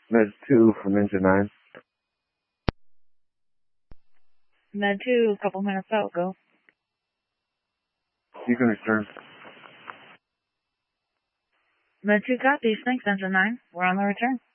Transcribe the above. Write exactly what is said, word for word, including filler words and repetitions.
Med two from Engine nine. Med two, a couple minutes out, go. You can return. Med two copies, thanks, Engine nine. We're on the return.